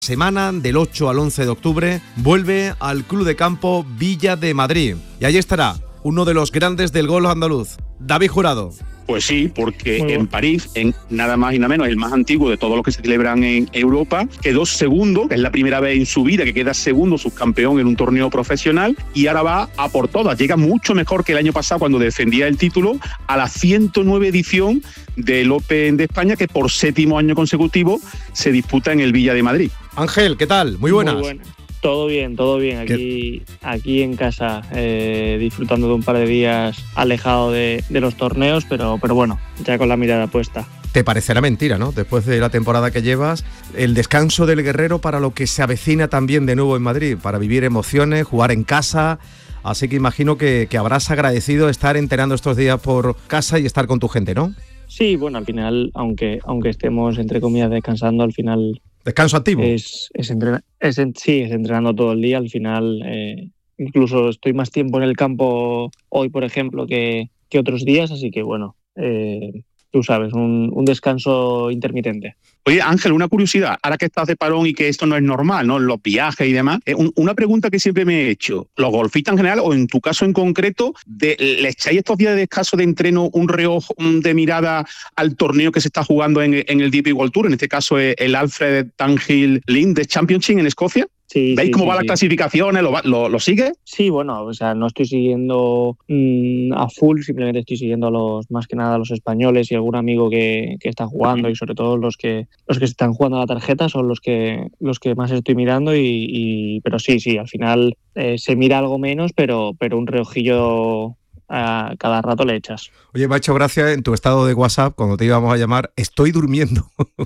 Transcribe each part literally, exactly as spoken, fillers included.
Semana del ocho al once de octubre vuelve al Club de Campo Villa de Madrid. Y allí estará uno de los grandes del golf andaluz, David Jurado. Pues sí, porque en París, en nada más y nada menos, el más antiguo de todos los que se celebran en Europa, quedó segundo, es la primera vez en su vida que queda segundo subcampeón en un torneo profesional, y ahora va a por todas. Llega mucho mejor que el año pasado cuando defendía el título a la ciento nueve edición del Open de España, que por séptimo año consecutivo se disputa en el Villa de Madrid. Ángel, ¿qué tal? Muy buenas. Muy buena. Todo bien, todo bien. Aquí, aquí en casa, eh, disfrutando de un par de días alejado de, de los torneos, pero, pero bueno, ya con la mirada puesta. Te parecerá mentira, ¿no? Después de la temporada que llevas, el descanso del guerrero para lo que se avecina también de nuevo en Madrid, para vivir emociones, jugar en casa. Así que imagino que, que habrás agradecido estar entrenando estos días por casa y estar con tu gente, ¿no? Sí, bueno, al final, aunque, aunque estemos, entre comillas, descansando, al final... ¿Descanso activo? Es, es, entrena, es Sí, es entrenando todo el día. Al final, eh, incluso estoy más tiempo en el campo hoy, por ejemplo, que, que otros días. Así que, bueno, eh, tú sabes, un, un descanso intermitente. Oye, Ángel, una curiosidad, ahora que estás de parón y que esto no es normal, ¿no? Los viajes y demás, eh, un, una pregunta que siempre me he hecho, los golfistas en general, o en tu caso en concreto, de, ¿le echáis estos días de descanso de entreno un reojo de mirada al torneo que se está jugando en, en el D P World Tour, en este caso el Alfred Tangill Lindes Championship en Escocia? Sí, ¿Veis sí, cómo sí, van las sí. clasificaciones? ¿Lo, lo, ¿Lo sigues? Sí, bueno, o sea, no estoy siguiendo mmm, a full, simplemente estoy siguiendo a los, más que nada a los españoles y algún amigo que, que está jugando, y sobre todo los que los que están jugando a la tarjeta son los que los que más estoy mirando, y, y pero sí, sí, al final eh, se mira algo menos, pero, pero un reojillo a cada rato le echas. Oye, me ha hecho gracia en tu estado de WhatsApp, cuando te íbamos a llamar, estoy durmiendo.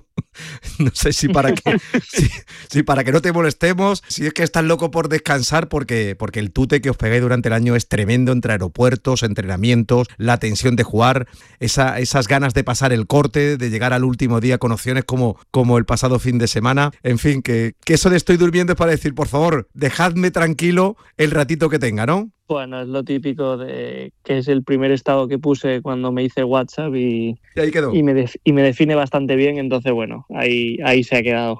No sé si para que si, si para que no te molestemos, si es que estás loco por descansar, porque, porque el tute que os pegáis durante el año es tremendo, entre aeropuertos, entrenamientos, la tensión de jugar, esa, esas ganas de pasar el corte, de llegar al último día con opciones como, como el pasado fin de semana. En fin, que, que eso de estoy durmiendo es para decir, por favor, dejadme tranquilo el ratito que tenga, ¿no? Bueno, es lo típico de que es el primer estado que puse cuando me hice WhatsApp y, y ahí quedó. Y me, def, y me define bastante bien, entonces bueno, ahí, ahí se ha quedado.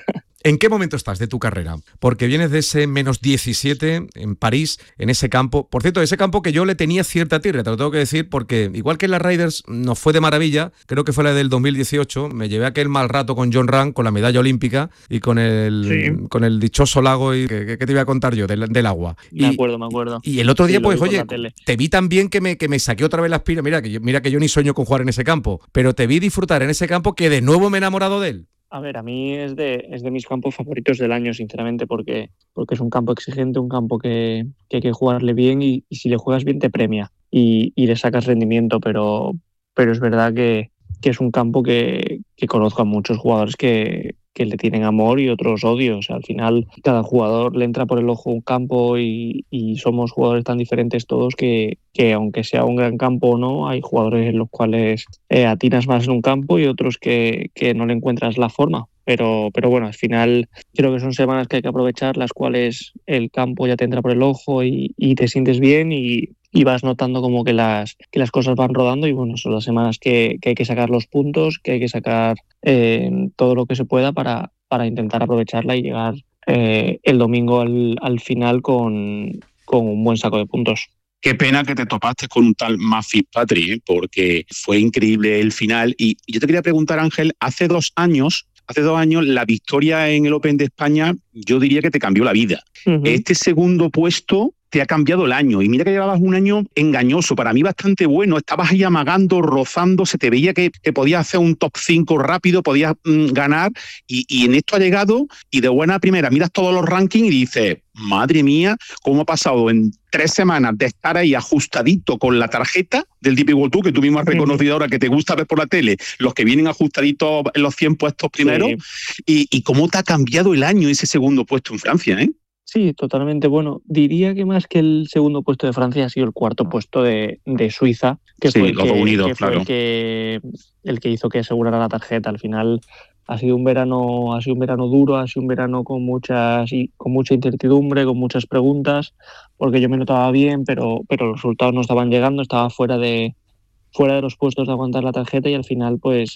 ¿En qué momento estás de tu carrera? Porque vienes de ese menos diecisiete en París, en ese campo. Por cierto, ese campo que yo le tenía cierta tirria, te lo tengo que decir, porque igual que en las Raiders nos fue de maravilla, creo que fue la del dos mil dieciocho, me llevé aquel mal rato con John Ram, con la medalla olímpica y con el, sí. con el dichoso lago, y ¿qué, qué te iba a contar yo? Del, del agua. Me y, acuerdo, me acuerdo. Y el otro día, sí, pues, oye, te vi tan bien que me, que me saqué otra vez las pilas. Mira que, yo, mira que yo ni sueño con jugar en ese campo, pero te vi disfrutar en ese campo que de nuevo me he enamorado de él. A ver, a mí es de, es de mis campos favoritos del año, sinceramente, porque, porque es un campo exigente, un campo que, que hay que jugarle bien, y, y si le juegas bien te premia y, y le sacas rendimiento, pero, pero es verdad que, que es un campo que, que conozco a muchos jugadores que, que le tienen amor y otros odios. O sea, al final cada jugador le entra por el ojo un campo, y, y somos jugadores tan diferentes todos que, que aunque sea un gran campo o no, hay jugadores en los cuales eh, atinas más en un campo y otros que, que no le encuentras la forma. Pero, pero bueno, al final creo que son semanas que hay que aprovechar, las cuales el campo ya te entra por el ojo y, y te sientes bien, y, y vas notando como que las, que las cosas van rodando, y bueno, son las semanas que, que hay que sacar los puntos, que hay que sacar eh, todo lo que se pueda para, para intentar aprovecharla y llegar eh, el domingo al, al final con, con un buen saco de puntos. Qué pena que te topaste con un tal Matt Fitzpatrick, ¿eh? Porque fue increíble el final. Y yo te quería preguntar, Ángel, hace dos años... Hace dos años la victoria en el Open de España, yo diría que te cambió la vida. Uh-huh. Este segundo puesto te ha cambiado el año. Y mira que llevabas un año engañoso, para mí bastante bueno. Estabas ahí amagando, rozando, se te veía que, que podías hacer un top cinco rápido, podías mmm, ganar. Y, y en esto ha llegado, y de buena primera miras todos los rankings y dices, madre mía, cómo ha pasado en tres semanas de estar ahí ajustadito con la tarjeta del D P World Tour, que tú mismo has reconocido ahora que te gusta ver por la tele, los que vienen ajustaditos en los cien puestos primeros, sí. y, y cómo te ha cambiado el año ese segundo puesto en Francia, ¿eh? Sí, totalmente. Bueno, diría que más que el segundo puesto de Francia ha sido el cuarto puesto de, de Suiza, que sí, fue, el los que, unidos, que fue claro. el que el que hizo que asegurara la tarjeta. Al final ha sido un verano, ha sido un verano duro, ha sido un verano con muchas con mucha incertidumbre, con muchas preguntas, porque yo me notaba bien, pero, pero los resultados no estaban llegando, estaba fuera de fuera de los puestos de aguantar la tarjeta, y al final pues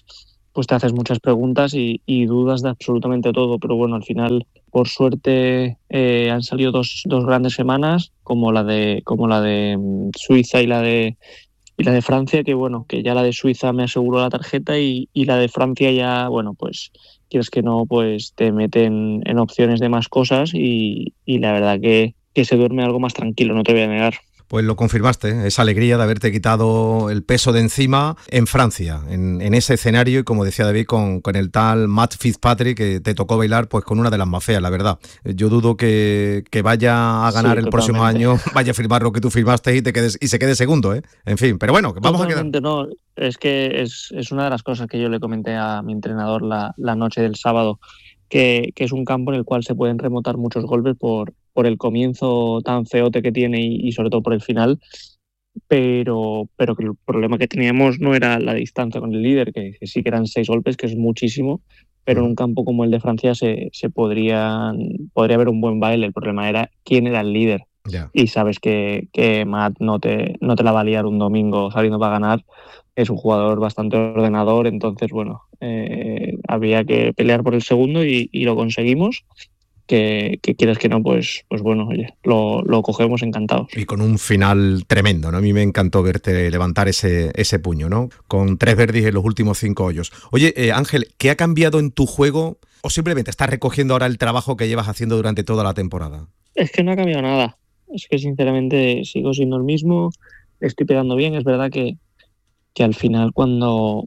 pues te haces muchas preguntas y, y dudas de absolutamente todo. Pero bueno, al final, por suerte, eh, han salido dos, dos grandes semanas, como la de, como la de Suiza y la de y la de Francia, que bueno, que ya la de Suiza me aseguró la tarjeta y, y la de Francia ya, bueno, pues quieres que no, pues te meten en opciones de más cosas y, y la verdad que, que se duerme algo más tranquilo, no te voy a negar. Pues lo confirmaste, ¿eh? Esa alegría de haberte quitado el peso de encima en Francia, en, en ese escenario y como decía David, con, con el tal Matt Fitzpatrick que te tocó bailar pues con una de las más feas, la verdad. Yo dudo que, que vaya a ganar sí, el próximo año, vaya a firmar lo que tú firmaste y te quedes y se quede segundo, ¿eh? En fin, pero bueno, vamos totalmente a quedar... no, es que es, es una de las cosas que yo le comenté a mi entrenador la, la noche del sábado, que, que es un campo en el cual se pueden remontar muchos golpes por, por el comienzo tan feote que tiene y, y sobre todo por el final. Pero, pero que el problema que teníamos no era la distancia con el líder, que, que sí que eran seis golpes, que es muchísimo, pero en un campo como el de Francia se, se podría, podría haber un buen baile. El problema era quién era el líder. Yeah. Y sabes que, que Matt no te, no te la va a liar un domingo saliendo para ganar. Es un jugador bastante ordenador, entonces, bueno, eh, había que pelear por el segundo y, y lo conseguimos. Que, que quieras que no, pues, pues bueno, oye, lo, lo cogemos encantados. Y con un final tremendo, ¿no? A mí me encantó verte levantar ese, ese puño, ¿no? Con tres verdis en los últimos cinco hoyos. Oye, eh, Ángel, ¿qué ha cambiado en tu juego o simplemente estás recogiendo ahora el trabajo que llevas haciendo durante toda la temporada? Es que no ha cambiado nada. Es que sinceramente sigo siendo el mismo, estoy pegando bien. Es verdad que, que al final cuando...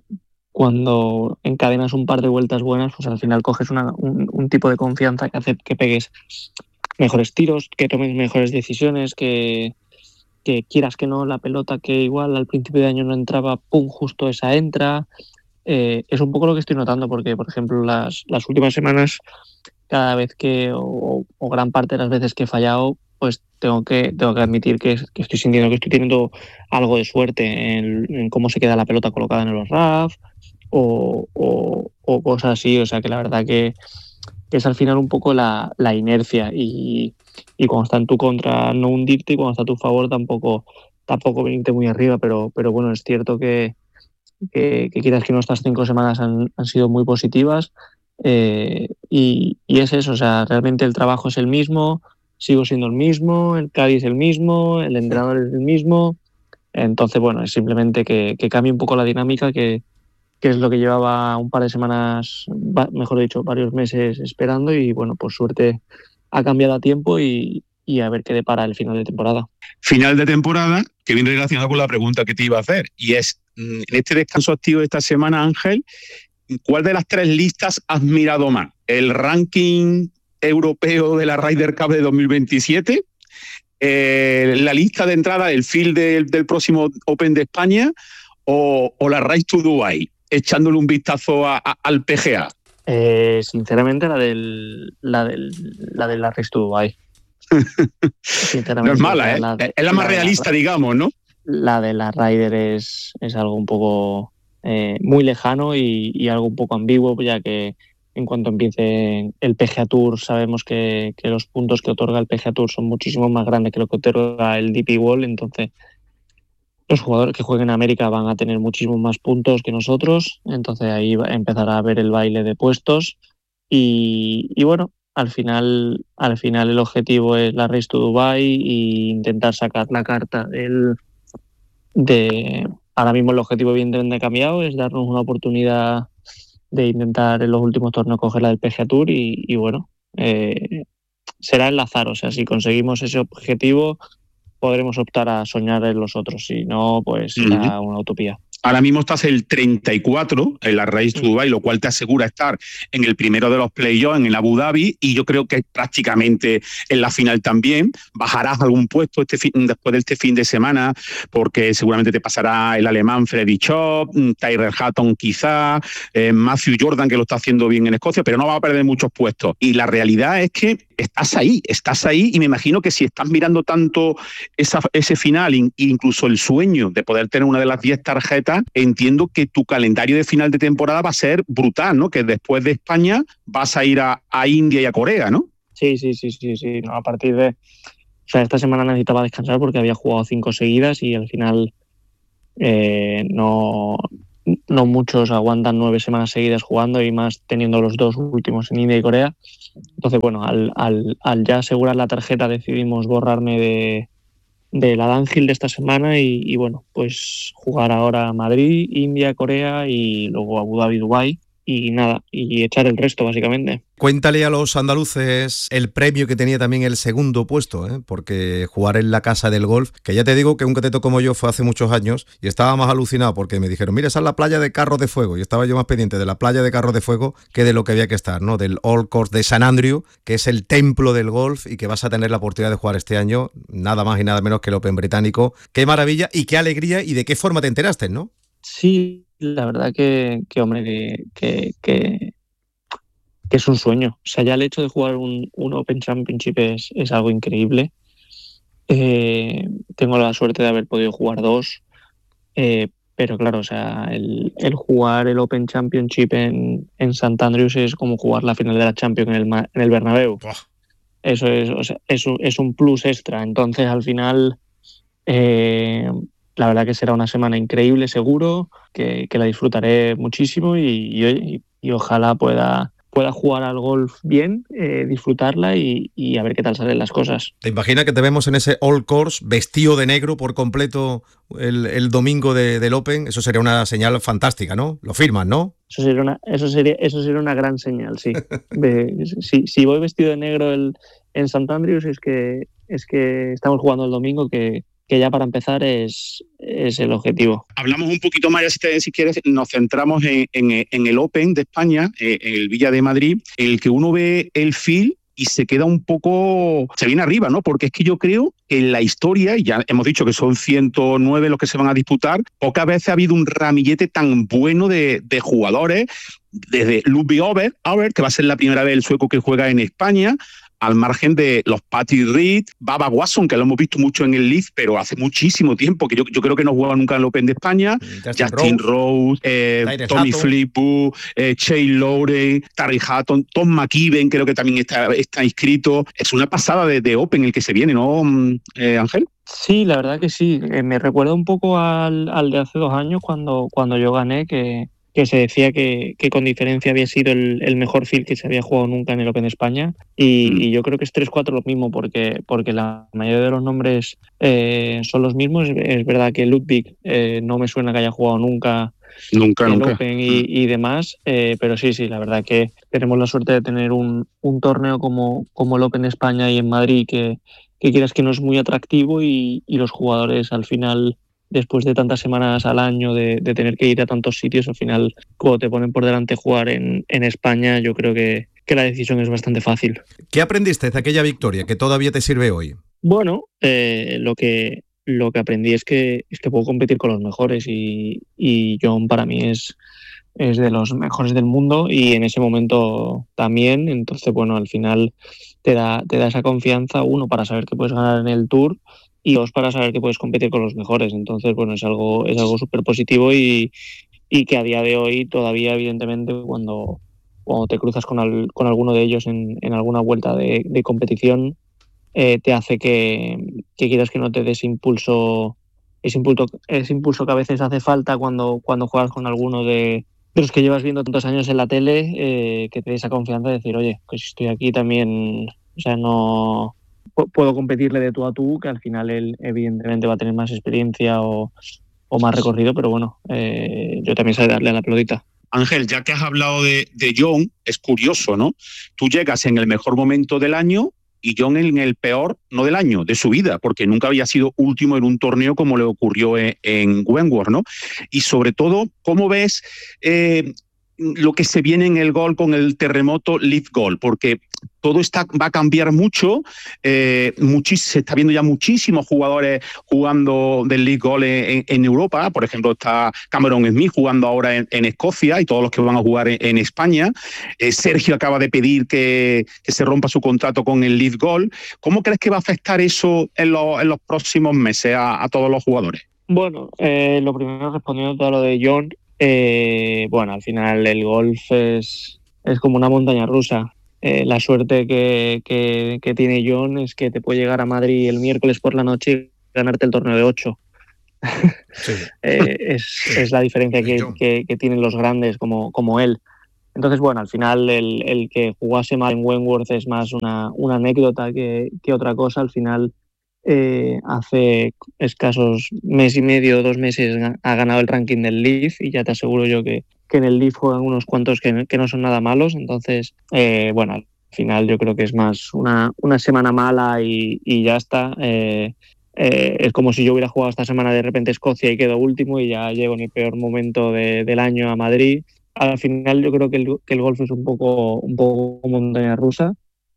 cuando encadenas un par de vueltas buenas, pues al final coges una, un, un tipo de confianza que hace que pegues mejores tiros, que tomes mejores decisiones, que, que quieras que no, la pelota que igual al principio de año no entraba, pum, justo esa entra. Eh, es un poco lo que estoy notando, porque, por ejemplo, las, las últimas semanas, cada vez que, o, o gran parte de las veces que he fallado, pues tengo que, tengo que admitir que, que estoy sintiendo que estoy teniendo algo de suerte en, en cómo se queda la pelota colocada en los R A F, O, o, o cosas así, o sea que la verdad que, que es al final un poco la, la inercia y, y cuando está en tu contra no hundirte y cuando está a tu favor tampoco, tampoco venirte muy arriba, pero, pero bueno, es cierto que, que, que quieras que no, estas cinco semanas han, han sido muy positivas eh, y, y es eso, o sea, realmente el trabajo es el mismo, sigo siendo el mismo, el Cádiz es el mismo, el entrenador es el mismo, entonces bueno, es simplemente que, que cambie un poco la dinámica, que que es lo que llevaba un par de semanas, mejor dicho, varios meses esperando y bueno, por suerte ha cambiado a tiempo y, y a ver qué depara el final de temporada. Final de temporada que viene relacionado con la pregunta que te iba a hacer y es, en este descanso activo de esta semana, Ángel, ¿cuál de las tres listas has mirado más? ¿El ranking europeo de la Ryder Cup de dos mil veintisiete? Eh, ¿La lista de entrada, el field del, del próximo Open de España? ¿O, o la Race to Dubai? Echándole un vistazo a, a, al P G A. Eh, sinceramente, la del la del la de la Race to Dubai. No es mala, ¿eh? La, es la más la realista, la, digamos, ¿no? La de la Ryder es, es algo un poco eh, muy lejano y, y algo un poco ambiguo, ya que en cuanto empiece el P G A Tour sabemos que, que los puntos que otorga el P G A Tour son muchísimo más grandes que lo que otorga el D P World, entonces los jugadores que jueguen en América van a tener muchísimos más puntos que nosotros, entonces ahí empezará a ver el baile de puestos y, y bueno, al final, al final el objetivo es la Race to Dubai e intentar sacar la carta del, de... Ahora mismo el objetivo evidentemente ha cambiado, es darnos una oportunidad de intentar en los últimos torneos coger la del P G A Tour y, y bueno, eh, será el azar, o sea, si conseguimos ese objetivo podremos optar a soñar en los otros, si no, pues será uh-huh. una utopía. Ahora mismo estás el treinta y cuatro en la Race to Dubai, lo cual te asegura estar en el primero de los playoffs en el Abu Dhabi y yo creo que prácticamente en la final también. Bajarás algún puesto este fin, después de este fin de semana porque seguramente te pasará el alemán Freddy Chop, Tyrrell Hatton quizá, eh, Matthew Jordan que lo está haciendo bien en Escocia, pero no va a perder muchos puestos. Y la realidad es que estás ahí, estás ahí y me imagino que si estás mirando tanto esa, ese final, incluso el sueño de poder tener una de las diez tarjetas, entiendo que tu calendario de final de temporada va a ser brutal, ¿no? Que después de España vas a ir a, a India y a Corea, ¿no? Sí, sí, sí, sí, sí. No, a partir de... O sea, esta semana necesitaba descansar porque había jugado cinco seguidas y al final eh, no, no muchos aguantan nueve semanas seguidas jugando y más teniendo los dos últimos en India y Corea. Entonces, bueno, al, al, al ya asegurar la tarjeta decidimos borrarme de, de la Dunhill de esta semana y, y bueno, pues jugar ahora Madrid, India, Corea y luego Abu Dhabi, Dubái y nada, y echar el resto básicamente. Cuéntale a los andaluces el premio que tenía también el segundo puesto, ¿eh? Porque jugar en la casa del golf, que ya te digo que un cateto como yo fue hace muchos años y estaba más alucinado porque me dijeron, mira, esa es la playa de Carros de Fuego, y estaba yo más pendiente de la playa de Carros de Fuego que de lo que había que estar, ¿no? Del Old Course de San Andrew, que es el templo del golf y que vas a tener la oportunidad de jugar este año, nada más y nada menos que el Open británico. Qué maravilla y qué alegría, y de qué forma te enteraste, ¿no? Sí, la verdad que, que hombre, que, que, que, que es un sueño. O sea, ya el hecho de jugar un, un Open Championship es, es algo increíble. Eh, tengo la suerte de haber podido jugar dos, eh, pero claro, o sea, el, el jugar el Open Championship en, en Sant Andrews es como jugar la final de la Champions en el, en el Bernabéu. Buah. Eso es, o sea, es, un, es un plus extra. Entonces, al final... Eh, La verdad que será una semana increíble, seguro, que, que la disfrutaré muchísimo y, y, y ojalá pueda, pueda jugar al golf bien, eh, disfrutarla y, y a ver qué tal salen las cosas. ¿Te imaginas que te vemos en ese Old Course vestido de negro por completo el, el domingo de, del Open? Eso sería una señal fantástica, ¿no? Lo firman, ¿no? Eso sería una, eso sería, eso sería una gran señal, sí. De, si, si voy vestido de negro el, en Sant Andrews es que, es que estamos jugando el domingo, que que ya para empezar es, es el objetivo. Hablamos un poquito más, ya si, te, si quieres, nos centramos en, en, en el Open de España, eh, en el Villa de Madrid, en el que uno ve el field y se queda un poco, se viene arriba, ¿no? Porque es que yo creo que en la historia, y ya hemos dicho que son ciento nueve los que se van a disputar, pocas veces ha habido un ramillete tan bueno de, de jugadores, desde Ludvig Åberg, que va a ser la primera vez el sueco que juega en España, al margen de los Patty Reed, Baba Watson, que lo hemos visto mucho en el Leeds, pero hace muchísimo tiempo, que yo, yo creo que no juega nunca en el Open de España. Justin, Justin Rose, eh, Tommy Fleetwood, eh, Shane Lowry, Terry Hatton, Tom McKibben, creo que también está, está inscrito. Es una pasada de, de Open el que se viene, ¿no, eh, Ángel? Sí, la verdad que sí. Eh, me recuerda un poco al, al de hace dos años cuando, cuando yo gané, que... que se decía que, que con diferencia había sido el, el mejor field que se había jugado nunca en el Open de España y, mm. y yo creo que es tres cuatro lo mismo porque, porque la mayoría de los nombres eh, son los mismos. Es, es verdad que Ludvig eh, no me suena que haya jugado nunca Nunca, el nunca. Open y, y demás, eh, pero sí, sí, la verdad que tenemos la suerte de tener un, un torneo como, como el Open de España y en Madrid que, que quieras que no es muy atractivo y, y los jugadores al final... después de tantas semanas al año de, de tener que ir a tantos sitios, al final, cuando te ponen por delante jugar en, en España, yo creo que, que la decisión es bastante fácil. ¿Qué aprendiste de aquella victoria que todavía te sirve hoy? Bueno, eh, lo que lo que aprendí es que, es que puedo competir con los mejores y, y John para mí es, es de los mejores del mundo y en ese momento también. Entonces, bueno, al final te da, te da esa confianza, uno, para saber que puedes ganar en el Tour y dos, para saber que puedes competir con los mejores. Entonces, bueno, es algo es algo súper positivo y, y que a día de hoy todavía, evidentemente, cuando, cuando te cruzas con, al, con alguno de ellos en, en alguna vuelta de, de competición, eh, te hace que, que quieras que no te des impulso, ese impulso, ese impulso que a veces hace falta cuando, cuando juegas con alguno de, de los que llevas viendo tantos años en la tele, eh, que te dé esa confianza de decir, oye, que si estoy aquí también, o sea, no... puedo competirle de tú a tú, que al final él evidentemente va a tener más experiencia o, o más recorrido, pero bueno, eh, yo también sé darle a la pelotita. Ángel, ya que has hablado de, de John, es curioso, ¿no? Tú llegas en el mejor momento del año y John en el peor, no del año, de su vida, porque nunca había sido último en un torneo como le ocurrió en, en Wentworth, ¿no? Y sobre todo, ¿cómo ves eh, lo que se viene en el golf con el terremoto Leaf Golf? Porque todo está, va a cambiar mucho, eh, muchis, se está viendo ya muchísimos jugadores jugando del Leaf Golf en, en Europa. Por ejemplo, está Cameron Smith jugando ahora en, en Escocia y todos los que van a jugar en, en España. Eh, Sergio acaba de pedir que, que se rompa su contrato con el Leaf Golf. ¿Cómo crees que va a afectar eso en, lo, en los próximos meses a, a todos los jugadores? Bueno, eh, lo primero, respondiendo a todo lo de John, eh, bueno, al final el golf es, es como una montaña rusa. Eh, la suerte que, que, que tiene John es que te puede llegar a Madrid el miércoles por la noche y ganarte el torneo de ocho. Sí. eh, es, es la diferencia que, que, que tienen los grandes como, como él. Entonces, bueno, al final el, el que jugase mal en Wentworth es más una, una anécdota que, que otra cosa. Al final, eh, hace escasos mes y medio, dos meses, ha ganado el ranking del Leaf y ya te aseguro yo que, que en el Leaf juegan unos cuantos que, que no son nada malos. Entonces, eh, bueno, al final yo creo que es más una, una semana mala y, y ya está. Eh, eh, es como si yo hubiera jugado esta semana de repente Escocia y quedo último y ya llego en el peor momento de, del año a Madrid. Al final yo creo que el, que el golf es un poco, un poco montaña rusa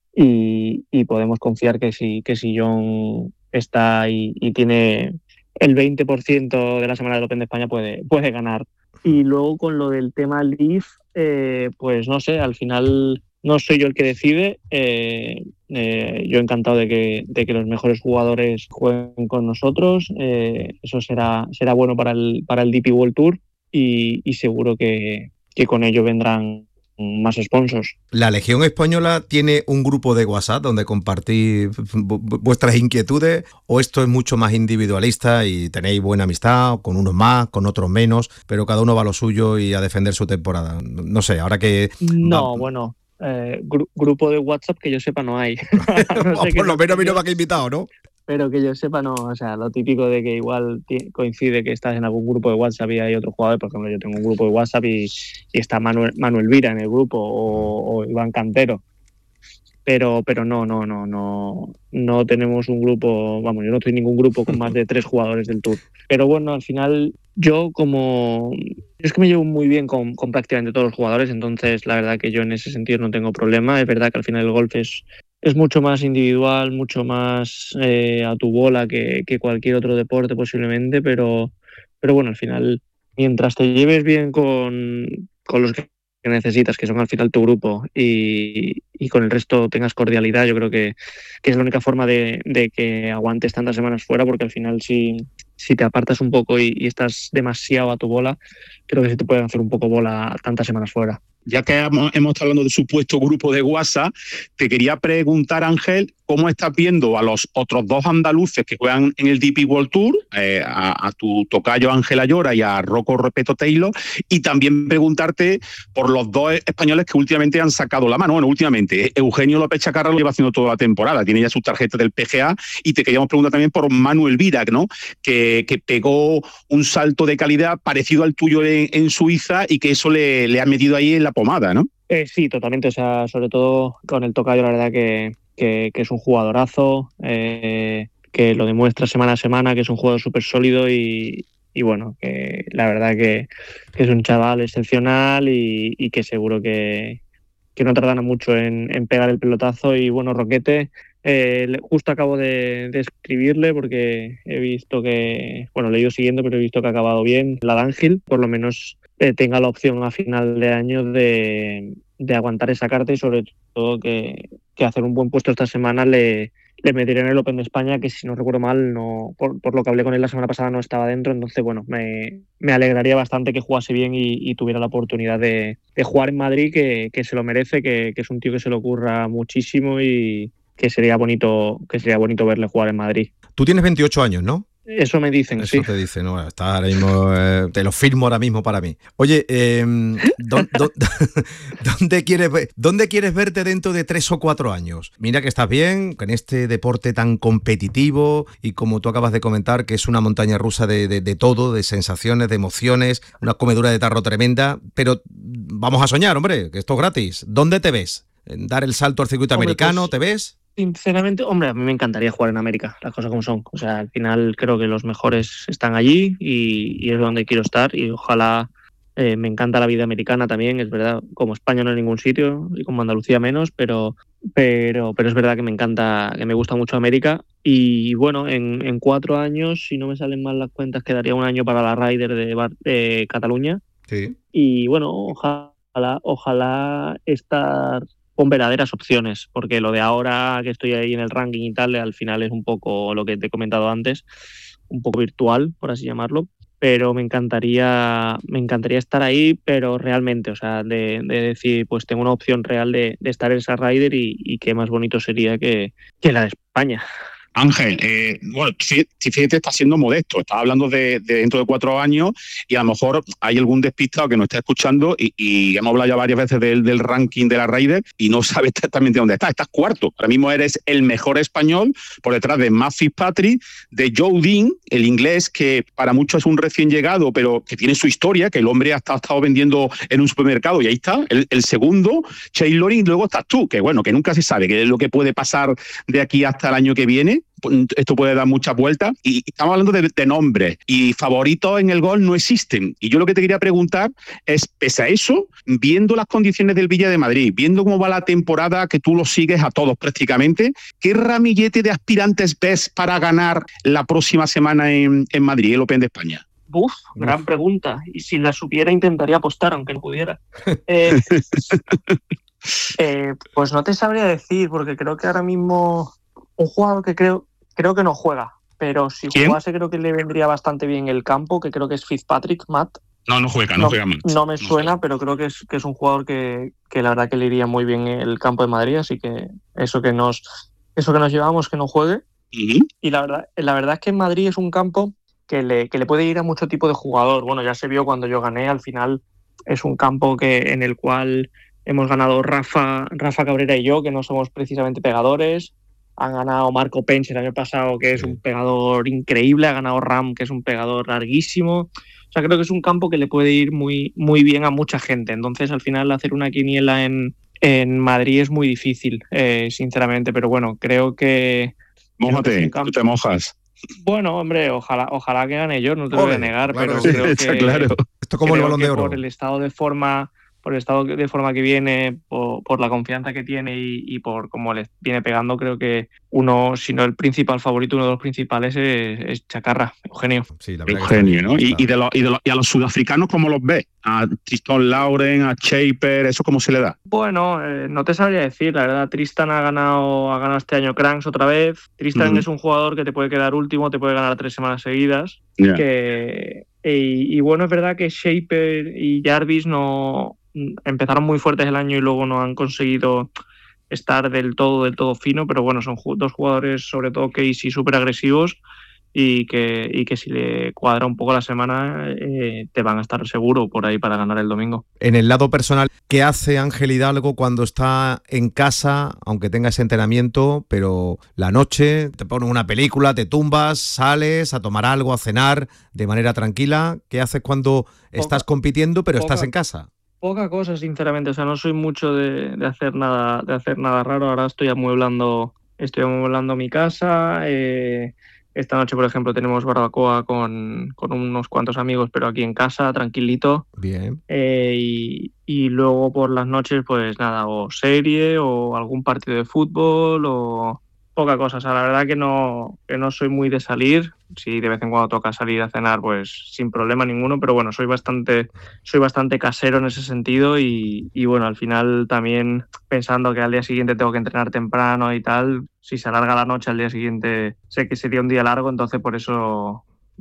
y, y podemos confiar que si, que si John está y, y tiene el veinte por ciento de la semana del Open de España puede, puede ganar. Y luego con lo del tema Leaf, eh, pues no sé, al final no soy yo el que decide. Eh, eh, yo encantado de que, de que los mejores jugadores jueguen con nosotros. Eh, eso será, será bueno para el, para el D P World Tour y, y seguro que que con ello vendrán más sponsors. ¿La Legión Española tiene un grupo de WhatsApp donde compartís vuestras inquietudes o esto es mucho más individualista y tenéis buena amistad con unos más, con otros menos, pero cada uno va a lo suyo y a defender su temporada? No sé, ahora que... No, va... bueno, eh, gru- grupo de WhatsApp que yo sepa no hay. no sé por lo menos a mí no me han invitado, ¿no? Pero que yo sepa, no, o sea, lo típico de que igual t- coincide que estás en algún grupo de WhatsApp y hay otro jugador, por ejemplo, yo tengo un grupo de WhatsApp y, y está Manuel, Manuel Vira en el grupo o, o Iván Cantero, pero, pero no, no, no, no, no tenemos un grupo, vamos, yo no estoy en ningún grupo con más de tres jugadores del Tour. Pero bueno, al final yo como, es que me llevo muy bien con, con prácticamente todos los jugadores, entonces la verdad que yo en ese sentido no tengo problema. Es verdad que al final el golf es Es mucho más individual, mucho más eh, a tu bola que, que cualquier otro deporte posiblemente, pero, pero bueno, al final, mientras te lleves bien con, con los que necesitas, que son al final tu grupo, y, y con el resto tengas cordialidad, yo creo que, que es la única forma de, de que aguantes tantas semanas fuera, porque al final si, si te apartas un poco y, y estás demasiado a tu bola, creo que se te pueden hacer un poco bola tantas semanas fuera. Ya que hemos, hemos estado hablando de supuesto grupo de WhatsApp, te quería preguntar, Ángel, ¿cómo estás viendo a los otros dos andaluces que juegan en el D P World Tour, eh, a, a tu tocayo Ángel Ayora y a Rocco Repeto Taylor? Y también preguntarte por los dos españoles que últimamente han sacado la mano. Bueno, últimamente, Eugenio López Chacarra lo lleva haciendo toda la temporada, tiene ya sus tarjetas del P G A, y te queríamos preguntar también por Manuel Virac, ¿no? Que, que pegó un salto de calidad parecido al tuyo en, en Suiza y que eso le, le ha metido ahí en la pomada, ¿no? Eh, sí, totalmente. O sea, sobre todo con el tocayo, la verdad que, que, que es un jugadorazo, eh, que lo demuestra semana a semana, que es un jugador súper sólido y, y bueno, que la verdad que, que es un chaval excepcional y, y que seguro que, que no tardan mucho en, en pegar el pelotazo. Y bueno, Roquete, eh, justo acabo de, de escribirle porque he visto que, bueno, le he ido siguiendo, pero he visto que ha acabado bien la D'Angel, por lo menos eh, tenga la opción a final de año de, de aguantar esa carta y sobre todo que, que hacer un buen puesto esta semana le, le meteré en el Open de España, que si no recuerdo mal, no por, por lo que hablé con él la semana pasada no estaba dentro, entonces bueno, me, me alegraría bastante que jugase bien y, y tuviera la oportunidad de, de jugar en Madrid, que, que se lo merece, que, que es un tío que se le ocurra muchísimo y que sería bonito, que sería bonito verle jugar en Madrid. Tú tienes veintiocho años, ¿no? Eso me dicen, Eso sí. te dicen, ¿no? Está ahora mismo, eh, te lo firmo ahora mismo para mí. Oye, eh, ¿dónde, dónde, quieres, ¿dónde quieres verte dentro de tres o cuatro años? Mira que estás bien, en este deporte tan competitivo y como tú acabas de comentar, que es una montaña rusa de, de, de todo, de sensaciones, de emociones, una comedura de tarro tremenda, pero vamos a soñar, hombre, que esto es gratis. ¿Dónde te ves? ¿Dar el salto al circuito hombre, americano? Pues, ¿te ves? Sinceramente, hombre, a mí me encantaría jugar en América, las cosas como son. O sea, al final creo que los mejores están allí y, y es donde quiero estar y ojalá, eh, me encanta la vida americana también, es verdad, como España no hay ningún sitio y como Andalucía menos, pero, pero, pero es verdad que me encanta, que me gusta mucho América y bueno, en, en cuatro años, si no me salen mal las cuentas, quedaría un año para la Ryder de, Bar, de Cataluña. Sí. Y bueno, ojalá, ojalá estar con verdaderas opciones, porque lo de ahora que estoy ahí en el ranking y tal, al final es un poco lo que te he comentado antes, un poco virtual, por así llamarlo, pero me encantaría, me encantaría estar ahí, pero realmente, o sea, de, de decir, pues tengo una opción real de, de estar en esa Ryder y, y qué más bonito sería que, que la de España. Ángel, eh, bueno, fíjate, está siendo modesto, estás hablando de, de dentro de cuatro años y a lo mejor hay algún despistado que nos está escuchando y, y hemos hablado ya varias veces del, del ranking de la Ryder y no sabe exactamente dónde estás. Estás cuarto, ahora mismo eres el mejor español por detrás de Matt Fitzpatrick, de Joe Dean, el inglés que para muchos es un recién llegado, pero que tiene su historia, que el hombre ha estado, ha estado vendiendo en un supermercado y ahí está, el, el segundo, Shane Loring, y luego estás tú, que bueno, que nunca se sabe qué es lo que puede pasar de aquí hasta el año que viene. Esto puede dar muchas vueltas y estamos hablando de, de nombres y favoritos en el golf no existen. Y yo lo que te quería preguntar es, pese a eso, viendo las condiciones del Villa de Madrid, viendo cómo va la temporada, que tú lo sigues a todos prácticamente, ¿qué ramillete de aspirantes ves para ganar la próxima semana en, en Madrid, el Open de España? Uf, gran pregunta. Y si la supiera intentaría apostar, aunque no pudiera. Eh, eh, pues no te sabría decir, porque creo que ahora mismo un jugador que creo, creo que no juega, pero si ¿Quién? jugase creo que le vendría bastante bien el campo, que creo que es Fitzpatrick, Matt. No, no juega, no, no juega Matt. No me no suena, juega. pero creo que es, que es un jugador que, que la verdad que le iría muy bien el campo de Madrid, así que eso que nos, eso que nos llevamos, que no juegue. Uh-huh. Y la verdad, la verdad es que en Madrid es un campo que le, que le puede ir a mucho tipo de jugador. Bueno, ya se vio cuando yo gané, al final es un campo que, en el cual hemos ganado Rafa, Rafa Cabrera y yo, que no somos precisamente pegadores. Han ganado Marco Pence el año pasado, que es un pegador increíble. Ha ganado Ram, que es un pegador larguísimo. O sea, creo que es un campo que le puede ir muy, muy bien a mucha gente. Entonces, al final, hacer una quiniela en, en Madrid es muy difícil, eh, sinceramente. Pero bueno, creo que... Mójate, creo que campo... tú te mojas. Bueno, hombre, ojalá, ojalá que gane yo, no te lo voy a negar, claro, pero sí, creo está que... claro. Esto como el Balón de Oro. Por el estado de forma... por el estado de forma que viene, por, por la confianza que tiene y, y por cómo le viene pegando, creo que uno, si no el principal favorito, uno de los principales es, es Chacarra, Eugenio. Sí, la verdad Eugenio, ¿no? Y, y, de los, y, de los, y a los sudafricanos, ¿cómo los ves? A Tristan Lauren, a Shaper, ¿eso cómo se le da? Bueno, eh, no te sabría decir, la verdad. Tristan ha ganado, ha ganado este año Cranks otra vez. Tristan uh-huh. es un jugador que te puede quedar último, te puede ganar tres semanas seguidas. Yeah. Que, y, y bueno, es verdad que Shaper y Jarvis no... empezaron muy fuertes el año y luego no han conseguido estar del todo, del todo fino, pero bueno, son dos jugadores, sobre todo Casey, súper agresivos y que, y que si le cuadra un poco la semana eh, te van a estar seguro por ahí para ganar el domingo. En el lado personal, ¿qué hace Ángel Hidalgo cuando está en casa, aunque tenga ese entrenamiento, pero la noche te ponen una película, te tumbas, sales a tomar algo, a cenar de manera tranquila? ¿Qué haces cuando poca, estás compitiendo pero poca. estás en casa? Poca cosa, sinceramente, o sea, no soy mucho de, de hacer nada, de hacer nada raro. Ahora estoy amueblando, estoy amueblando mi casa. Eh, esta noche, por ejemplo, tenemos barbacoa con, con unos cuantos amigos, pero aquí en casa, tranquilito. Bien. Eh, y, y luego por las noches, pues nada, o serie, o algún partido de fútbol, o poca cosa. O sea, la verdad que no, que no soy muy de salir. Si de vez en cuando toca salir a cenar, pues sin problema ninguno, pero bueno, soy bastante, soy bastante casero en ese sentido y, y bueno, al final también pensando que al día siguiente tengo que entrenar temprano y tal, si se alarga la noche al día siguiente sé que sería un día largo, entonces por eso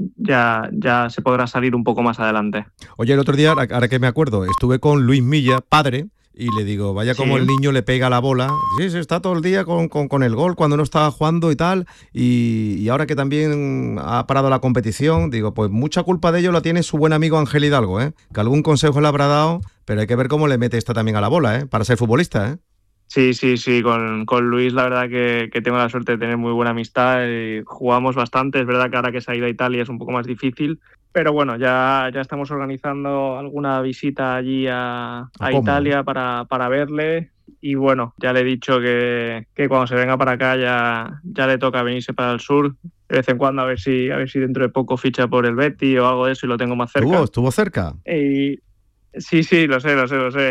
ya, ya se podrá salir un poco más adelante. Oye, el otro día, ahora que me acuerdo, estuve con Luis Milla, padre, y le digo, vaya como sí. el niño le pega la bola. Sí, se está todo el día con, con, con el gol cuando no estaba jugando y tal. Y, y ahora que también ha parado la competición, digo, pues mucha culpa de ello la tiene su buen amigo Ángel Hidalgo, ¿eh? Que algún consejo le habrá dado, pero hay que ver cómo le mete esta también a la bola, ¿eh? Para ser futbolista, ¿eh? Sí, sí, sí, con, con Luis la verdad que, que tengo la suerte de tener muy buena amistad y jugamos bastante, es verdad que ahora que se ha ido a Italia es un poco más difícil, pero bueno, ya, ya estamos organizando alguna visita allí a, a Italia para, para verle y bueno, ya le he dicho que, que cuando se venga para acá ya, ya le toca venirse para el sur, de vez en cuando a ver si, a ver si dentro de poco ficha por el Betis o algo de eso y lo tengo más cerca. ¿Estuvo, estuvo cerca? Y, Sí, sí, lo sé, lo sé, lo sé.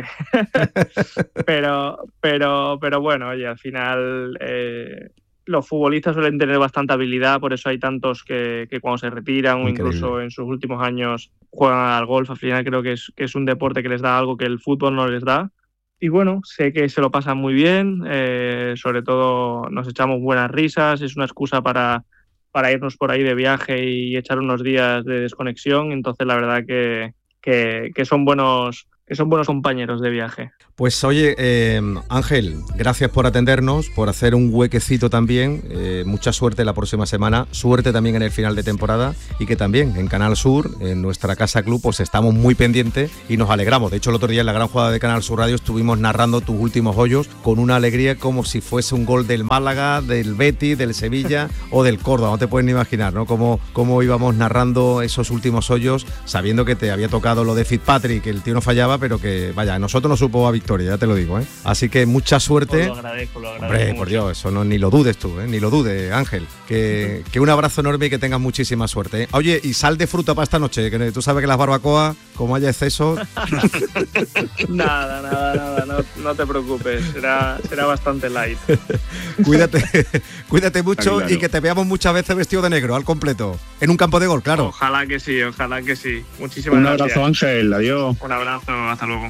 pero, pero, pero bueno, oye, al final eh, los futbolistas suelen tener bastante habilidad, por eso hay tantos que, que cuando se retiran o incluso en sus últimos años juegan al golf. Al final creo que es, que es un deporte que les da algo que el fútbol no les da. Y bueno, sé que se lo pasan muy bien, eh, sobre todo nos echamos buenas risas, es una excusa para, para irnos por ahí de viaje y echar unos días de desconexión, entonces la verdad que... Que, que son buenos que son buenos compañeros de viaje. Pues oye, eh, Ángel, gracias por atendernos, por hacer un huequecito también. Eh, mucha suerte la próxima semana, suerte también en el final de temporada y que también en Canal Sur, en nuestra casa club, pues estamos muy pendientes y nos alegramos. De hecho, el otro día en la gran jugada de Canal Sur Radio estuvimos narrando tus últimos hoyos con una alegría como si fuese un gol del Málaga, del Betis, del Sevilla o del Córdoba. No te puedes ni imaginar, ¿no? Cómo, cómo íbamos narrando esos últimos hoyos sabiendo que te había tocado lo de Fitzpatrick, que el tío no fallaba, pero que, vaya, a nosotros nos supo a victoria, ya te lo digo, ¿eh? Así que mucha suerte. Pues lo agradezco, lo agradezco. Hombre, mucho. por Dios, eso no, ni lo dudes tú, ¿eh? Ni lo dudes, Ángel. Que, que un abrazo enorme y que tengas muchísima suerte, ¿eh? Oye, y sal de fruta para esta noche, que tú sabes que las barbacoas, como haya exceso... nada, nada, nada, no, no te preocupes, será, será bastante light. Cuídate, cuídate mucho Claro. y que te veamos muchas veces vestido de negro, al completo. En un campo de gol, claro. Ojalá que sí, ojalá que sí. Muchísimas Un gracias. abrazo, Ángel. Adiós. Un abrazo, hasta luego.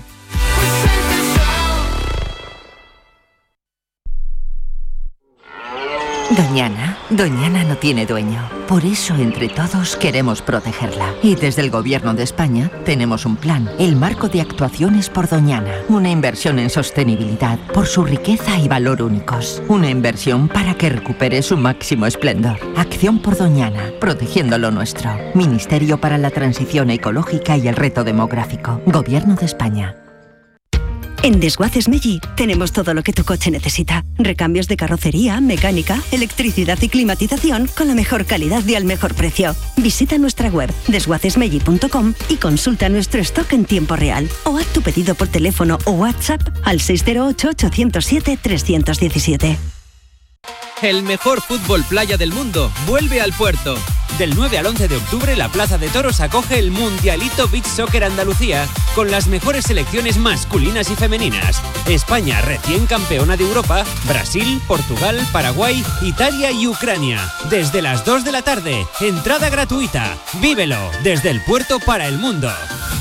Doñana, Doñana no tiene dueño. Por eso, entre todos, queremos protegerla. Y desde el Gobierno de España tenemos un plan, el Marco de Actuaciones por Doñana. Una inversión en sostenibilidad por su riqueza y valor únicos. Una inversión para que recupere su máximo esplendor. Acción por Doñana, protegiendo lo nuestro. Ministerio para la Transición Ecológica y el Reto Demográfico. Gobierno de España. En Desguaces Meggi tenemos todo lo que tu coche necesita. Recambios de carrocería, mecánica, electricidad y climatización con la mejor calidad y al mejor precio. Visita nuestra web desguaces meggi punto com y consulta nuestro stock en tiempo real. O haz tu pedido por teléfono o WhatsApp al seis cero ocho, ocho cero siete, tres uno siete. El mejor fútbol playa del mundo vuelve al Puerto. Del nueve al once de octubre, la Plaza de Toros acoge el Mundialito Beach Soccer Andalucía con las mejores selecciones masculinas y femeninas. España, recién campeona de Europa, Brasil, Portugal, Paraguay, Italia y Ucrania. Desde las dos de la tarde, entrada gratuita. Vívelo desde el Puerto para el mundo.